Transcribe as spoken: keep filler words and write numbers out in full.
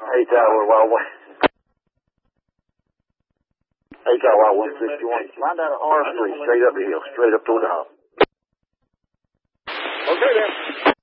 Hey, Tower, Wild One. Hey, Tower, one sixty-one. Line down to R three, straight up the hill, straight up to the top. Okay, then.